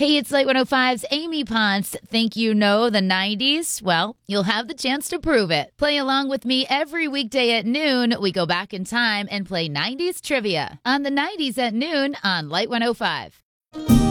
Hey, it's Light 105's Amy Ponce. Think you know the 90s? Well, you'll have the chance to prove it. Play along with me every weekday at noon. We go back in time and play 90s trivia on the 90s at noon on Light 105.